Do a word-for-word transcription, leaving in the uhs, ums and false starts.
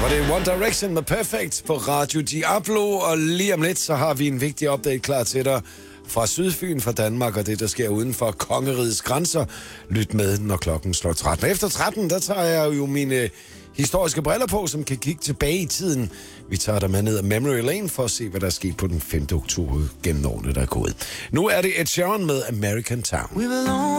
var det One Direction med Perfect på Radio Diablo, og lige om lidt, så har vi en vigtig update klar til dig fra Sydfyn, fra Danmark, og det, der sker uden for kongerigets grænser. Lyt med, når klokken slår tretten. Efter tretten, der tager jeg jo mine historiske briller på, som kan kigge tilbage i tiden. Vi tager dig med ned ad Memory Lane for at se, hvad der er sket på den femte oktober gennem årene, der er gået. Nu er det Ed Sheeran med American Town.